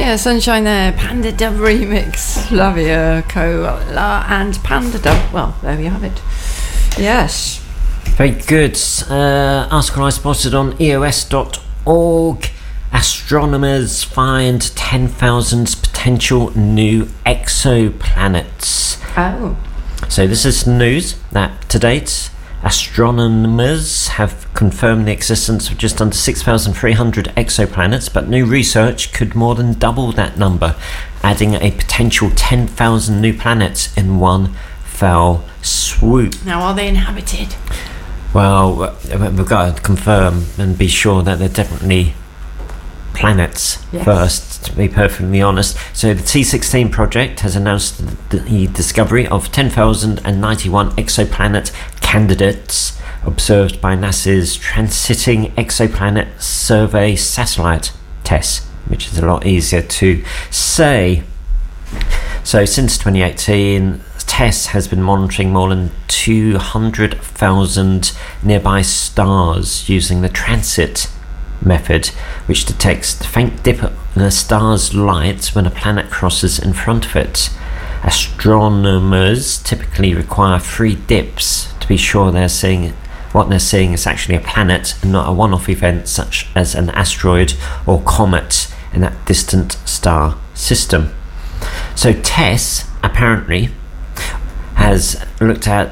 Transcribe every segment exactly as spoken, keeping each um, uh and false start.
Yeah, Sunshine there, Panda Dub remix, Flavia Cola and Panda Dub. Well, there we have it. Yes. Very good. Uh, article I spotted on E O S dot org. Astronomers find ten thousand potential new exoplanets. Oh. So this is news that to date, astronomers have confirmed the existence of just under six thousand three hundred exoplanets, but new research could more than double that number, adding a potential ten thousand new planets in one fell swoop. Now, are they inhabited? Well, we've got to confirm and be sure that they're definitely planets yes. first, to be perfectly honest. So the T sixteen project has announced the discovery of ten thousand ninety-one exoplanet candidates observed by NASA's Transiting Exoplanet Survey satellite TESS, which is a lot easier to say. So since twenty eighteen, TESS has been monitoring more than two hundred thousand nearby stars using the transit method, which detects the faint dip in a star's light when a planet crosses in front of it. Astronomers typically require three dips to be sure they're seeing what they're seeing is actually a planet and not a one-off event such as an asteroid or comet in that distant star system. So TESS apparently has looked at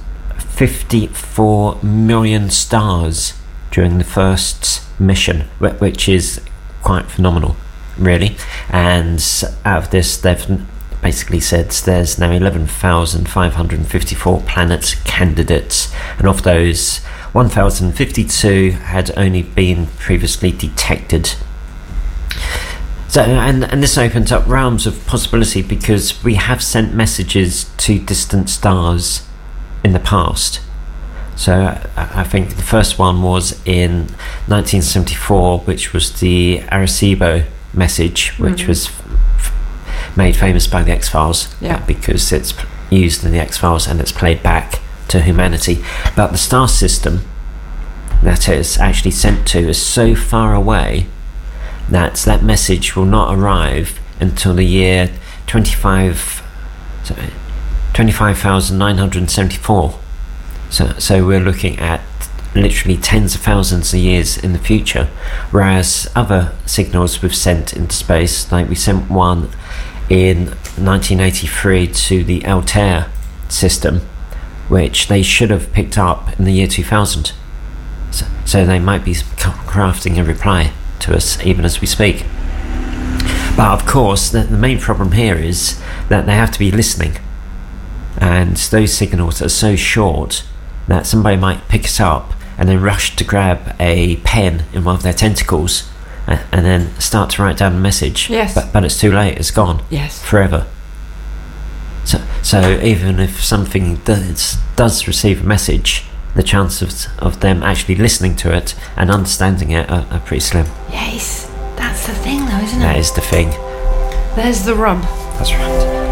fifty-four million stars during the first mission, which is quite phenomenal, really. And out of this, they've basically said there's now eleven thousand five hundred fifty-four planet candidates, and of those, one thousand fifty-two had only been previously detected. So, and, and this opens up realms of possibility because we have sent messages to distant stars in the past. So I think the first one was in nineteen seventy-four, which was the Arecibo message, which mm-hmm. was f- made famous by the X-Files, yeah. because it's used in the X-Files and it's played back to humanity. But the star system that it's actually sent to is so far away that that message will not arrive until the year twenty-five thousand nine hundred seventy-four. So, so we're looking at literally tens of thousands of years in the future, whereas other signals we've sent into space, like we sent one in nineteen eighty-three to the Altair system, which they should have picked up in the year two thousand. So, so they might be crafting a reply to us even as we speak. But of course, the, the main problem here is that they have to be listening, and those signals are so short that somebody might pick it up and then rush to grab a pen in one of their tentacles and, and then start to write down a message. Yes. But, but it's too late, it's gone. Yes. Forever. So, so even if something does, does receive a message, the chances of, of them actually listening to it and understanding it are, are pretty slim. Yes. That's the thing though, isn't it? That is the thing. There's the rub. That's right.